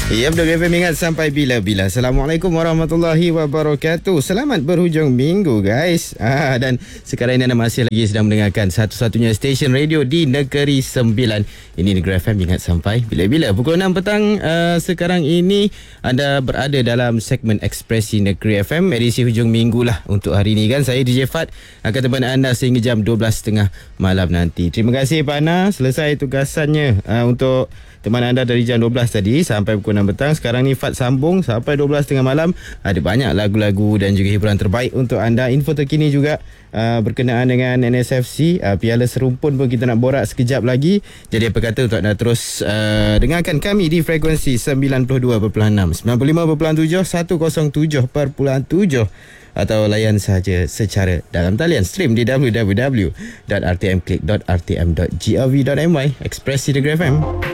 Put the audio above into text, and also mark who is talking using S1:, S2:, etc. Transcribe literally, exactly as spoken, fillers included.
S1: Ya, Negeri F M ingat sampai bila-bila. Assalamualaikum warahmatullahi wabarakatuh. Selamat berhujung minggu, guys. Ah, dan sekarang ini anda masih lagi sedang mendengarkan satu-satunya stesen radio di Negeri Sembilan. Ini Negeri F M ingat sampai bila-bila. Pukul enam petang uh, sekarang ini anda berada dalam segmen Ekspresi Negeri F M, edisi hujung minggu lah untuk hari ini kan. Saya D J Fad akan temani anda sehingga jam dua belas tiga puluh malam nanti. Terima kasih Pak Ana, selesai tugasannya uh, untuk teman anda dari jam dua belas tadi sampai pukul enam petang. Sekarang ni Fat sambung sampai dua belas tiga puluh malam. Ada banyak lagu-lagu dan juga hiburan terbaik untuk anda. Info terkini juga uh, berkenaan dengan N S F C, uh, Piala Serumpun pun kita nak borak sekejap lagi. Jadi apa kata untuk anda terus uh, dengarkan kami di frekuensi sembilan puluh dua perpuluhan enam, sembilan puluh lima perpuluhan tujuh, seratus tujuh perpuluhan tujuh atau layan saja secara dalam talian stream di w w w dot r t m click dot r t m dot gov dot m y. Ekspresi Negeri F M.